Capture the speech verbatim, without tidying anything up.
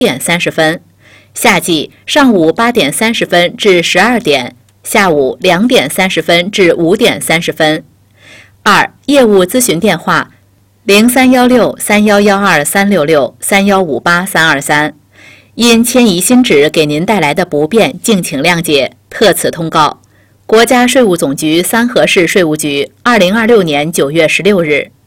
点三十分，夏季上午八点三十分至十二点，下午两点三十分至五点三十分。二、业务咨询电话零三幺六三幺幺二三六六三幺五八三二三。因迁移新址给您带来的不便，敬请谅解，特此通告。国家税务总局三河市税务局，二零二六年九月十六日。